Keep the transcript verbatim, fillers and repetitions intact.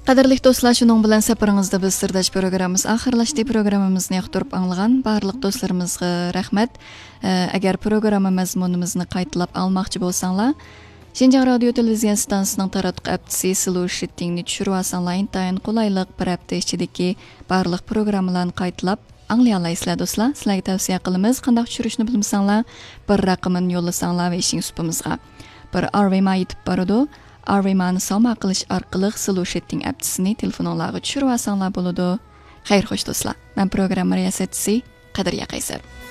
Qadrli do'stlar, shuning bilan safaringizda biz sirdash programmamiz oxirlashdi. Programmamizni yoqtirib anglagan barliq do'stlarimizga rahmat. Agar programma mazmunimizni qaytalab almoqchi bo'lsanglar, Şinjan Radio Televiziya stansiyasining taratquq aptisi Slow Shittingni tushirib olsanglar, intayin qulaylik bir hafta ichidagi barliq programmalarni qaytalab anglay olasizlar do'stlar. Sizlarga tavsiya qilamiz, qanday tushirishni bilmasanglar, bir raqamini yo'llasanglar va ishing ustimizga. Bir arvema yetib boradi. Arvemani soma qilish orqali Slow Shitting aptisini telefoningizga tushirib olsanglar bo'ladi. Xayr xo'sh do'stlar. Men programma riyosatchisi Qadir Yaqaysar.